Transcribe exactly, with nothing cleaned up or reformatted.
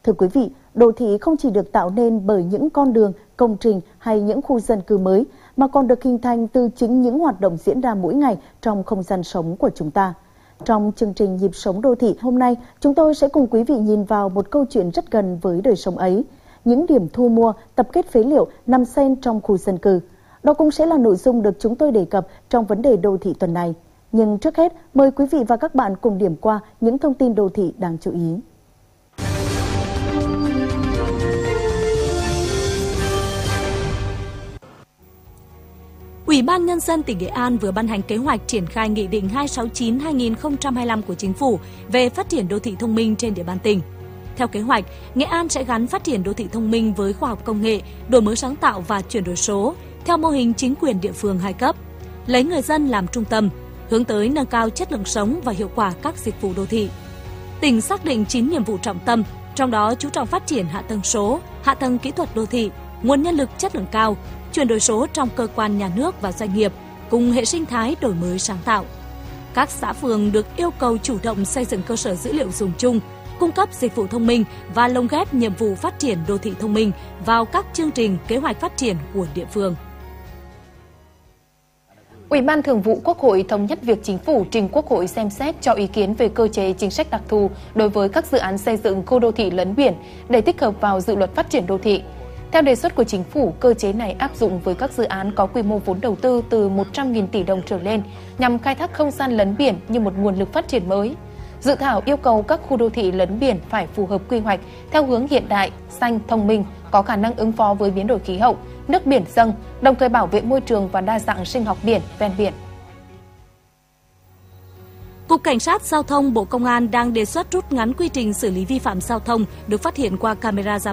Thưa quý vị, đô thị không chỉ được tạo nên bởi những con đường, công trình hay những khu dân cư mới, mà còn được hình thành từ chính những hoạt động diễn ra mỗi ngày trong không gian sống của chúng ta. Trong chương trình Nhịp sống đô thị hôm nay, chúng tôi sẽ cùng quý vị nhìn vào một câu chuyện rất gần với đời sống ấy. Những điểm thu mua, tập kết phế liệu nằm xen trong khu dân cư. Đó cũng sẽ là nội dung được chúng tôi đề cập trong vấn đề đô thị tuần này. Nhưng trước hết, mời quý vị và các bạn cùng điểm qua những thông tin đô thị đáng chú ý. Ủy ban Nhân dân tỉnh Nghệ An vừa ban hành kế hoạch triển khai Nghị định hai trăm sáu mươi chín trên hai nghìn không trăm hai mươi lăm của Chính phủ về phát triển đô thị thông minh trên địa bàn tỉnh. Theo kế hoạch, Nghệ An sẽ gắn phát triển đô thị thông minh với khoa học công nghệ, đổi mới sáng tạo và chuyển đổi số theo mô hình chính quyền địa phương hai cấp, lấy người dân làm trung tâm, hướng tới nâng cao chất lượng sống và hiệu quả các dịch vụ đô thị. Tỉnh xác định chín nhiệm vụ trọng tâm, trong đó chú trọng phát triển hạ tầng số, hạ tầng kỹ thuật đô thị, nguồn nhân lực chất lượng cao, chuyển đổi số trong cơ quan nhà nước và doanh nghiệp, cùng hệ sinh thái đổi mới sáng tạo. Các xã phường được yêu cầu chủ động xây dựng cơ sở dữ liệu dùng chung, cung cấp dịch vụ thông minh và lồng ghép nhiệm vụ phát triển đô thị thông minh vào các chương trình kế hoạch phát triển của địa phương. Ủy ban Thường vụ Quốc hội thống nhất việc Chính phủ trình Quốc hội xem xét cho ý kiến về cơ chế chính sách đặc thù đối với các dự án xây dựng khu đô thị lấn biển để tích hợp vào dự luật phát triển đô thị. Theo đề xuất của Chính phủ, cơ chế này áp dụng với các dự án có quy mô vốn đầu tư từ một trăm nghìn tỷ đồng trở lên nhằm khai thác không gian lấn biển như một nguồn lực phát triển mới. Dự thảo yêu cầu các khu đô thị lấn biển phải phù hợp quy hoạch theo hướng hiện đại, xanh, thông minh, có khả năng ứng phó với biến đổi khí hậu, nước biển dâng, đồng thời bảo vệ môi trường và đa dạng sinh học biển ven biển. Cục Cảnh sát Giao thông Bộ Công an đang đề xuất rút ngắn quy trình xử lý vi phạm giao thông được phát hiện qua camera giám